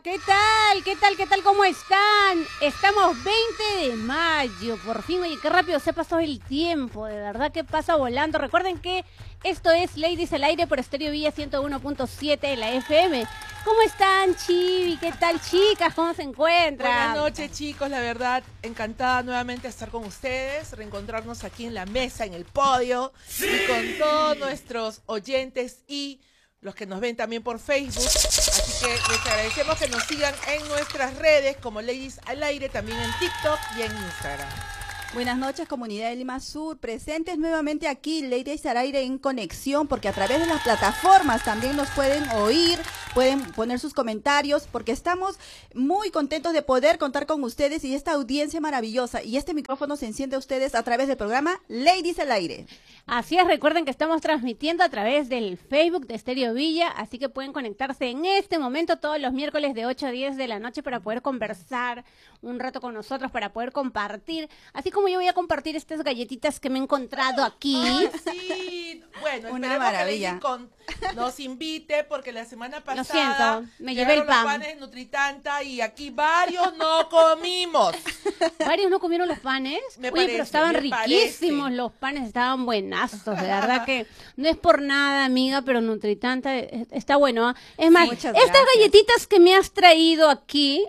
¿qué tal? ¿Qué tal? ¿Qué tal? ¿Cómo están? Estamos 20 de mayo, por fin. Oye, qué rápido se ha pasado el tiempo, de verdad que pasa volando. Recuerden que esto es Ladies al Aire por Estéreo Villa 101.7 de la FM. ¿Cómo están, Chivi? ¿Qué tal, chicas? ¿Cómo se encuentran? Buenas noches, chicos. La verdad, encantada nuevamente de estar con ustedes, reencontrarnos aquí en la mesa, en el podio, ¡sí!, y con todos nuestros oyentes y los que nos ven también por Facebook. Así que les agradecemos que nos sigan en nuestras redes como Ladies al Aire, también en TikTok y en Instagram. Buenas noches, comunidad de Lima Sur, presentes nuevamente aquí, Ladies al Aire en conexión, porque a través de las plataformas también nos pueden oír, pueden poner sus comentarios, porque estamos muy contentos de poder contar con ustedes y esta audiencia maravillosa. Y este micrófono se enciende a ustedes a través del programa Ladies al Aire. Así es, recuerden que estamos transmitiendo a través del Facebook de Estéreo Villa, así que pueden conectarse en este momento todos los miércoles de 8 a 10 de la noche para poder conversar un rato con nosotros, para poder compartir, así como yo voy a compartir estas galletitas que me he encontrado aquí. ¡Ay, sí! Bueno, Una esperemos maravilla. que Lady nos invite, porque la semana pasada Lo siento, me llevé el llegaron pan. los panes Nutritanta y aquí varios no comimos. Varios no comieron los panes. Me Oye, parece, pero estaban me riquísimos, parece. los panes estaban buenazos, de verdad que no es por nada, amiga, pero Nutritanta está bueno, ¿ah? Es más, Muchas estas gracias. galletitas que me has traído aquí.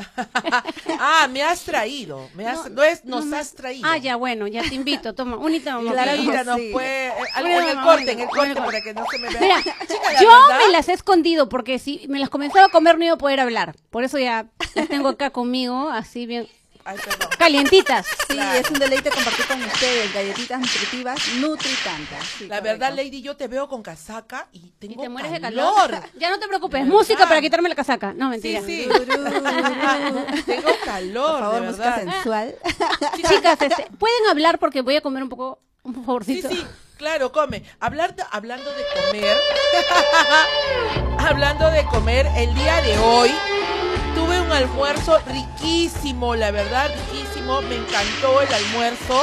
Ah, me has traído. Nos has traído. Ah, ya, bueno, ya te invito, toma, unita nomás. Claro que Mira, nos sí. puede, Bueno, en el mamá, corte, bueno, para que no se me vea. Mira, Chica, la yo verdad, me las he escondido porque si me las comenzaba a comer no iba a poder hablar. Por eso ya las tengo acá conmigo, así bien Ay, perdón. calientitas. Sí, Claro. es un deleite compartir con ustedes galletitas nutritivas Nutritantas. Sí, La verdad, correcto. Lady, yo te veo con casaca y Y tengo te mueres de calor. calor. Ya no te preocupes, De música verdad. para quitarme la casaca. No, Sí, mentira. sí. Tururú. Tengo calor, Por favor, de música verdad. sensual. Chicas, pueden hablar porque voy a comer un poco, un Sí, favorcito. sí, claro, come. Hablando de comer, hablando de comer, el día de hoy tuve un almuerzo riquísimo, la verdad, riquísimo. Me encantó el almuerzo.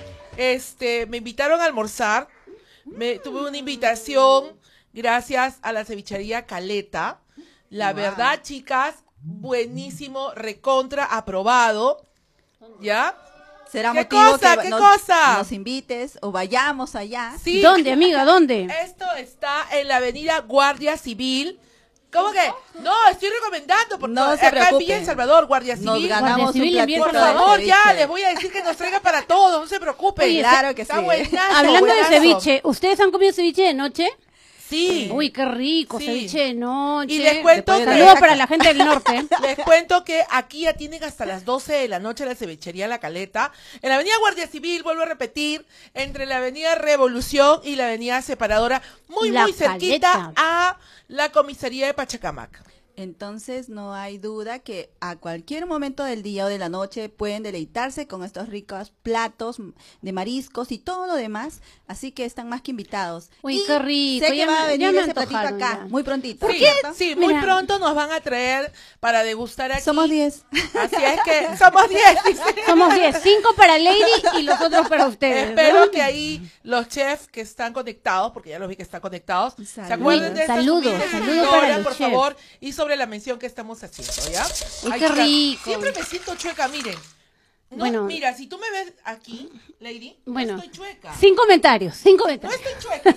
Me invitaron a almorzar. Tuve una invitación gracias a la cevichería Caleta. La Wow. verdad, chicas, buenísimo, recontra, aprobado. ¿Ya? Será ¿Qué motivo cosa? que ¿Qué cosa? nos invites o vayamos allá. Sí. ¿Dónde, amiga? ¿Dónde? Esto está en la avenida Guardia Civil. ¿Cómo que? No, estoy recomendando. Porque No se acá en preocupen. Villa El Salvador, Guardia Nos Civil. ganamos Guardia Civil un en Villa El Por platito de favor, ya, ceviche. les voy a decir que nos traiga para todos, no se preocupen. Oye, Claro que Está sí. buenazo, Hablando buenazo. de ceviche, ¿ustedes han comido ceviche de noche? Sí. Uy, qué rico, Sí. ceviche de noche. Y les cuento Después de que... Saludos para la gente del norte. Les cuento que aquí ya tienen hasta las 12 de la noche la cevichería La Caleta. En la avenida Guardia Civil, vuelvo a repetir, entre la avenida Revolución y la avenida Separadora, muy La cerquita Caleta. a la comisaría de Pachacamac. Entonces no hay duda que a cualquier momento del día o de la noche pueden deleitarse con estos ricos platos de mariscos y todo lo demás, así que están más que invitados. Uy, Y qué rico, sé que ya va a me- venir ya me ese platito antojaron acá, ya. muy prontito. Sí, ¿cierto? sí, muy Mira. pronto nos van a traer para degustar aquí. Somos 10. Así es que somos 10. dice. Somos 10, 5 para Lady y los otros para ustedes. Espero ¿no? que ahí los chefs que están conectados, porque ya los vi que están conectados, se Saludos. acuerden de esta Saludos, humilde saludos servidora, para los por chefs. favor, y sobre la mención que estamos haciendo, ¿ya? Uy, Ay, qué chica, rico. Siempre me siento chueca, miren. No, Bueno. mira, si tú me ves aquí, Lady, Bueno, no estoy chueca. sin comentarios, sin No comentarios. estoy chueca.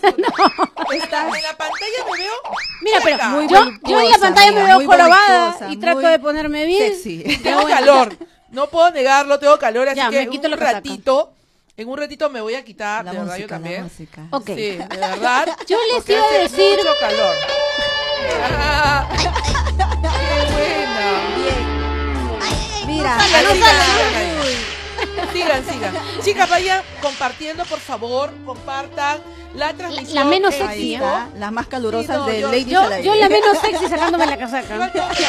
En la pantalla me veo Mira, pero chueca. Muy yo en la voluptuosa, pantalla me amiga, veo muy jorobada voluptuosa, y trato muy de ponerme bien. sexy. Ya, Tengo bueno, calor, no puedo negarlo, tengo calor, así Ya, que me quito la un casaca. ratito, en un ratito me voy a quitar, La de verdad yo música, la también. música. Ok. Sí, de verdad. Yo les porque iba a hace decir- mucho calor. Ah, qué buena. Bien. Mira, Sigan, ahí sigan, está. sigan, sigan. Chicas, vayan compartiendo, por favor, compartan la transmisión. La menos en sexy, Ahí vivo. está, las más calurosas Sí, no, de yo- Ladies Yo, al Aire. yo la menos sexy sacándome la casaca. Igual toquen,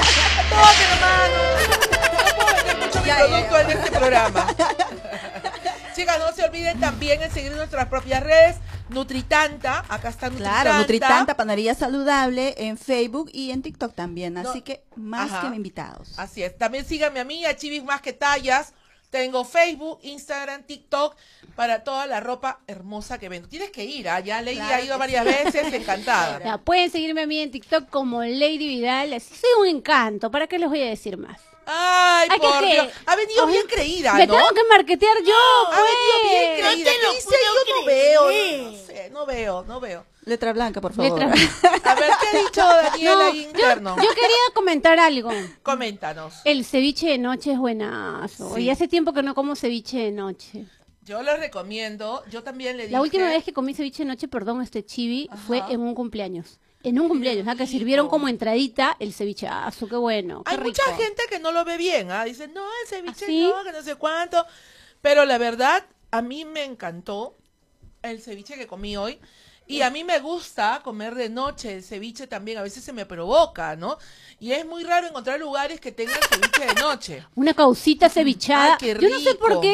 hermano. No puedo vender mucho mi Ya, ya, producto ya. en este programa. Chicas, no se olviden también en seguir nuestras propias redes. Nutritanta, acá está Nutritanta. Claro, Nutritanta, panadería saludable en Facebook y en TikTok también, así No, que más ajá. que invitados. Así es. También síganme a mí, a Chivis Más que Tallas. Tengo Facebook, Instagram, TikTok, para toda la ropa hermosa que vendo. Tienes que ir, ¿ah? Ya Lady Claro ha ido que varias veces, encantada. Ya, pueden seguirme a mí en TikTok como Lady Vidal. Así soy un encanto. ¿Para qué les voy a decir más? Ay, Ay, por ¿qué? Dios. Ha venido Oye, bien creída, Me ¿no? tengo que marketear yo, Ha venido bien pues. creída. No te lo ¿Qué dice? puedo Yo no veo, creer. no sé, no veo. Letra blanca, por favor. Letra- A ver, ¿qué ha dicho Daniela No, ahí interno? yo quería comentar algo. Coméntanos. El ceviche de noche es buenazo. Sí. Y hace tiempo que no como ceviche de noche. Yo les recomiendo, yo también le dije... La última vez que comí ceviche de noche, perdón, chibi, Ajá. fue en un cumpleaños. En un cumpleaños, que sirvieron como entradita el cevichazo, qué bueno, qué Hay mucha rico. gente que no lo ve bien, ¿ah? Dicen, no, el ceviche ¿Ah, sí? no, que no sé cuánto. Pero la verdad, a mí me encantó el ceviche que comí hoy. Y a mí me gusta comer de noche el ceviche también, a veces se me provoca, ¿no? Y es muy raro encontrar lugares que tengan ceviche de noche. Una causita cevichada. Ay, qué Yo no sé por rico. qué